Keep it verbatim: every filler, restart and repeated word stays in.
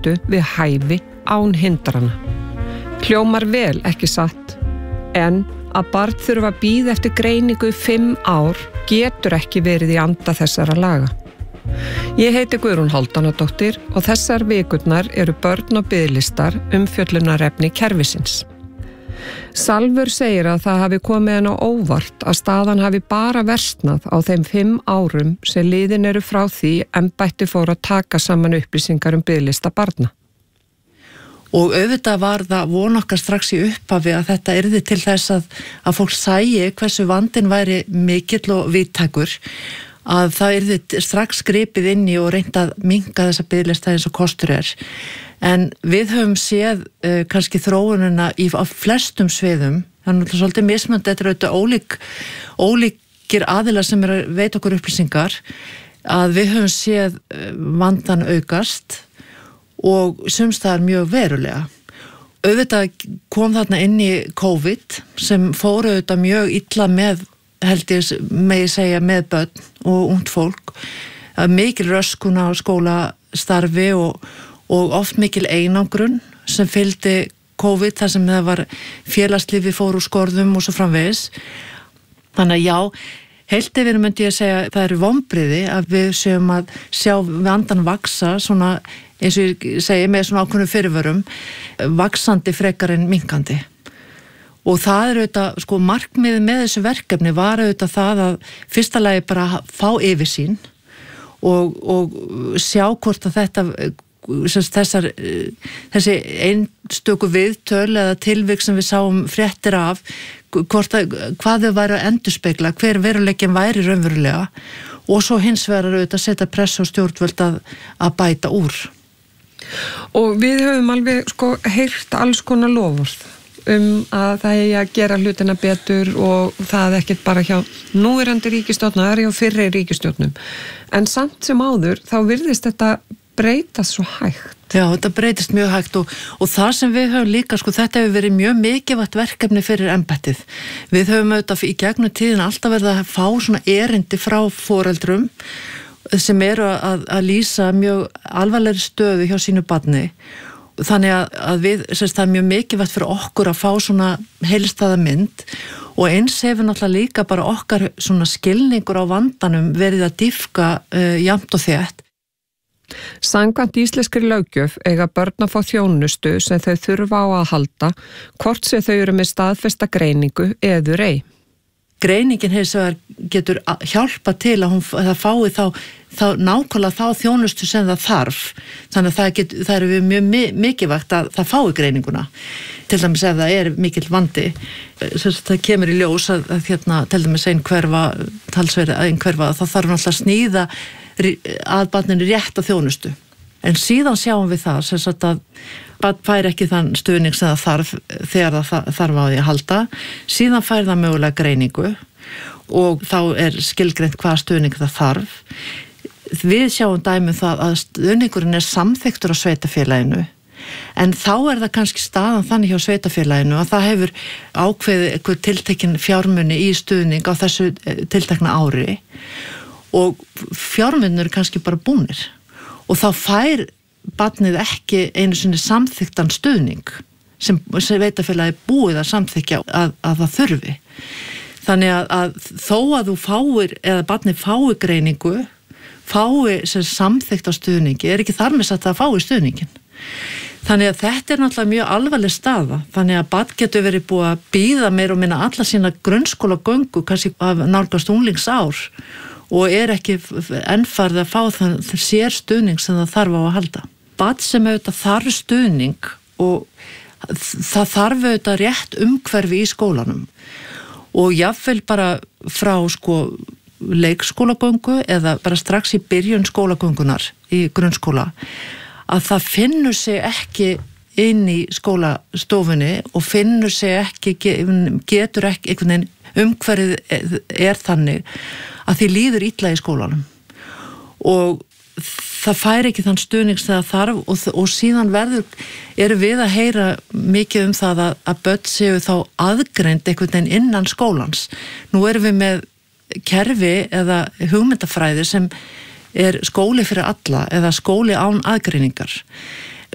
þjónustu við hæfi án hindrana. Hljómar vel, ekki satt, en að barn þurfa að bíða eftir greiningu í fimm ár getur ekki verið í anda þessara laga. Ég heiti Guðrún Hálfdánadóttir og þessar vikurnar eru börn og biðlistar umfjöllunarefni kerfisins. Salvur segir að það hafi komið henn á óvart að staðan hafi bara versnað á þeim fimm árum sem liðin eru frá því embætti fór að taka saman upplýsingar um biðlista barna. Og auðvitað var það von okkar strax í upphafi að þetta yrði til þess að, að fólk sæi hversu vandinn væri mikill og víðtækur, að það yrði strax gripið inn í og reynt að minnka þessa biðlista eins og kostur er. En við höfum séð uh, kannski þróunina í á flestum sviðum, þannig að svolítið mismunandi, þetta er auðvitað ólík, ólíkir aðilar sem er að veita okkur upplýsingar, að við höfum séð uh, vandan aukast og sumstaðar mjög verulega. Auðvitað kom þarna inn í COVID sem fór auðvitað mjög illa með, held ég megi segja, með börn og ungt fólk, mikil röskuna á skólastarfi og, og oft mikil einangrun sem fylgdi COVID þar sem það var félagslífi fór úr skorðum og svo framvegis. Þannig að já, heilt yfir myndi ég segja það eru vonbrigði að við séum að sjá vandan vaksa svona, eins og ég segi með svona ákveðnum fyrirvörum, vaksandi frekar en minkandi. Og það er auðvitað, sko, markmiðið með þessu verkefni var auðvitað það að fyrsta lagi bara fá yfirsýn og, og sjá hvort að þetta, þessar, þessi einstöku viðtöl eða tilvik sem við sáum fréttir af, hvort að, hvað þau væri að endurspegla, hver veruleikin væri raunverulega og svo hins vegar auðvitað að setja press á stjórnvöld að, að bæta úr. Og við höfum alveg, sko, heyrt alls konar loforð um að það er að gera hlutina betur og það er ekkert bara hjá núverandi ríkisstjórnum, það er hjá fyrri ríkisstjórnum. En samt sem áður, þá virðist þetta breytast svo hægt. Já, þetta breytist mjög hægt og, og það sem við höfum líka, sko, þetta hefur verið mjög mikilvægt verkefni fyrir embættið. Við höfum auðvitað í gegnum tíðin alltaf verið að fá svona erindi frá foreldrum sem eru að, að lýsa mjög alvarlegri stöðu hjá sínu barni. Þannig að, að við, sérst, það er mjög mikilvægt fyrir okkur að fá svona heildstæða mynd og eins hefur náttúrulega líka bara okkar svona skilningur á vandanum verið að dýpka uh, jafnt og þétt. Samkvæmt íslenskri löggjöf eiga börn að fá þjónustu sem þau þurfa á að halda, hvort sem þau eru með staðfesta greiningu eður ei. Greiningin hins vegar getur hjálpa til að hún það fái þá, þá nákvæmlega þá þjónustu sem það þarf. Þannig að það, get, það er mjög mikilvægt að það fái greininguna. Til dæmis ef það er mikill vandi, það kemur í ljós að, að hérna, til dæmis einhverfa, talsverði einhverfa, þá þarf náttúrulega að sníða að barninu rétt að þjónustu. En síðan sjáum við það, sem sagt að barn fær ekki þann stuðning sem það þarf þegar það þarf á því að halda. Síðan fær það mögulega greiningu og þá er skilgreint hvað stuðning það þarf. Við sjáum dæmi það að stuðningurinn er samþykktur á sveitarfélaginu, en þá er það kannski staðan þannig hjá sveitarfélaginu að það hefur ákveðið eitthvað tiltekin fjármuni í stuðning á þessu tiltekna ári og fjármunir er kannski bara búnir. Og þá fær barnið ekki einu sinni samþykktan stuðning sem sveitarfélagi búið að samþykkja að, að það þurfi. Þannig að, að þó að þú fáir, eða barnið fái greiningu, fái sem samþykkta stuðningi, er ekki þar með satt að fái stuðningin. Þannig að þetta er náttúrulega mjög alvarleg staða. Þannig að barn getur verið búið að bíða meir og minna alla sína grunnskóla göngu, kannski af nálgast unglingsár og er ekki ennfarið að fá þann sér stuðning sem það þarf á að halda. Barn sem auðvitað þarf stuðning og það þarf auðvitað rétt umhverfi í skólanum og jafnvel bara frá sko leikskólagöngu eða bara strax í byrjun skólagöngunar í grunnskóla að það finnur sig ekki inn í skólastofunni og finnur sig ekki, getur ekki einhvern veginn umhverfið er þannig að því líður illa í skólanum og það fær ekki þann stuðning sem það þarf og, og síðan verður, eru við að heyra mikið um það að, að börn séu þá aðgreind einhvern veginn innan skólans. Nú erum við með kerfi eða hugmyndafræði sem er skóli fyrir alla eða skóli án aðgreiningar.